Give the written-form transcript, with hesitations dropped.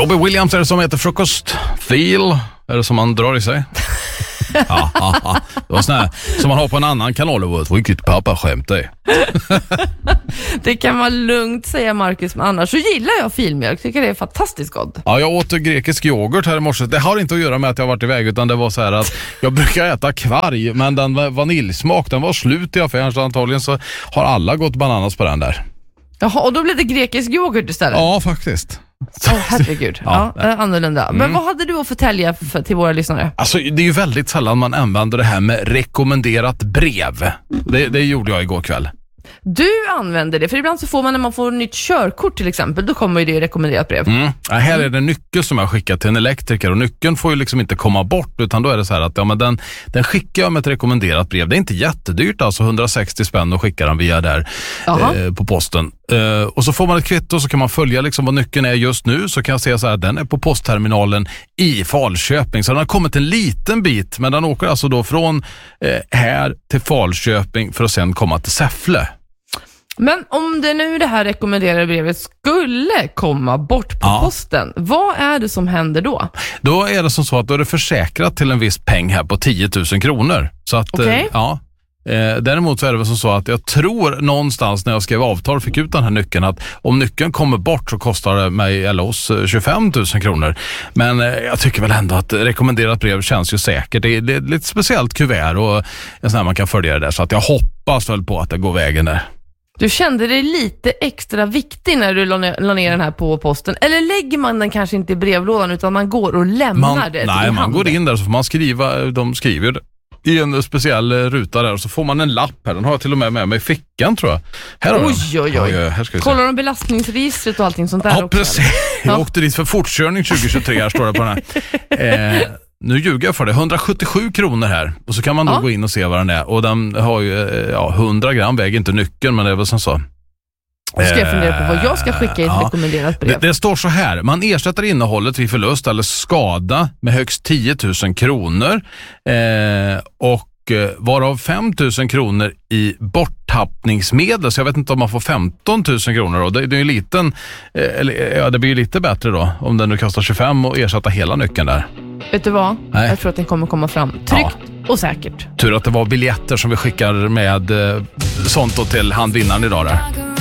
Robbie Williams är det som heter frukost. Feel är det som man drar i sig. Ja. Det var sån här som man har på en annan kanal. Vilket pappaskämt det är. Det kan man lugnt säga, Marcus, men annars så gillar jag filmjölk. Tycker det är fantastiskt gott. Ja, jag åt grekisk yoghurt här i morse. Det har inte att göra med att jag varit iväg, utan det var så här att jag brukar äta kvarg, men den vaniljsmak, den var slut i affären, så antagligen så har alla gått bananas på den där. Jaha, och då blev det grekisk yoghurt istället? Ja, faktiskt. Herregud. Ja, annorlunda. Men vad hade du att förtälja till våra lyssnare? Alltså, det är ju väldigt sällan man använder det här med rekommenderat brev. Det gjorde jag igår kväll. Du använder det, för ibland så får man, när man får nytt körkort till exempel, då kommer ju det rekommenderat brev. Ja, här är det en nyckel som jag skickat till en elektriker, och nyckeln får ju liksom inte komma bort, utan då är det så här att men den skickar jag med ett rekommenderat brev. Det är inte jättedyrt, alltså 160 spänn och skickar den via där på posten. Och så får man ett kvitto, så kan man följa liksom vad nyckeln är just nu, så kan jag se så här, den är på postterminalen i Falköping, så den har kommit en liten bit, men den åker alltså då från här till Falköping för att sen komma till Säffle. Men om det här rekommenderade brevet skulle komma bort på posten, vad är det som händer då? Då är det som så att då är det försäkrat till en viss peng här på 10 000 kronor. Så att, däremot så är det väl som så att jag tror någonstans när jag skrev avtal och fick ut den här nyckeln, att om nyckeln kommer bort så kostar det mig eller oss 25 000 kronor. Men jag tycker väl ändå att rekommenderat brev känns ju säkert. Det är lite speciellt kuvert och man kan följa det där, så att jag hoppas väl på att det går vägen där. Du kände dig lite extra viktig när du la ner den här på posten? Eller lägger man den kanske inte i brevlådan, utan man går och lämnar det? Nej, man går in där, så får man skriva, de skriver det i en speciell ruta där, och så får man en lapp här. Den har jag till och med mig i fickan, tror jag. Här Oj. Här ska vi se. Kollar de belastningsregistret och allting sånt där också? Precis. Jag åkte dit för fortkörning 2023, här står det på den här. Nu ljuger jag för det. 177 kronor här. Och så kan man då gå in och se vad den är. Och den har ju 100 gram, väger inte nyckeln, men det är väl som så. Ska jag fundera på vad jag ska skicka i ett rekommenderat brev? Det står så här: man ersätter innehållet vid förlust eller skada med högst 10 000 kronor. Och varav 5 000 kronor i borttappningsmedel, så jag vet inte om man får 15 000 kronor då. Det är ju liten, det blir ju lite bättre då om den nu kostar 25 och ersätta hela nyckeln där. Vet du vad? Nej. Jag tror att den kommer komma fram tryggt och säkert. Tur att det var biljetter som vi skickar med sånt då till handvinnaren idag där.